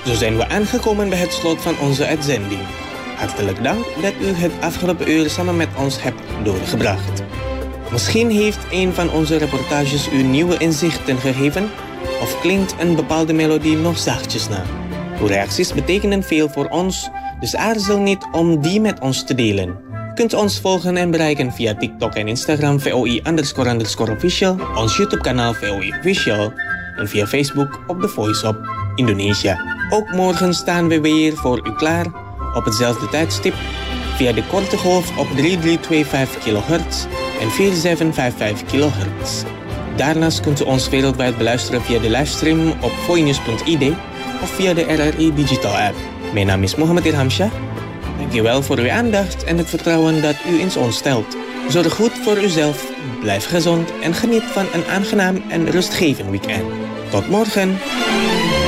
Zo zijn we aangekomen bij het slot van onze uitzending. Hartelijk dank dat u het afgelopen uur samen met ons hebt doorgebracht. Misschien heeft een van onze reportages u nieuwe inzichten gegeven of klinkt een bepaalde melodie nog zachtjes na. Uw reacties betekenen veel voor ons, dus aarzel niet om die met ons te delen. U kunt ons volgen en bereiken via TikTok en Instagram VOI_official, ons YouTube kanaal VOI Official en via Facebook op The Voice of Indonesia. Ook morgen staan we weer voor u klaar op hetzelfde tijdstip via de korte golf op 3325 kHz en 4755 kHz. Daarnaast kunt u ons wereldwijd beluisteren via de livestream op voinews.id of via de RRI Digital App. Mijn naam is Mohammed Irhamshah. Dankjewel voor uw aandacht en het vertrouwen dat u in ons stelt. Zorg goed voor uzelf, blijf gezond en geniet van een aangenaam en rustgevend weekend. Tot morgen!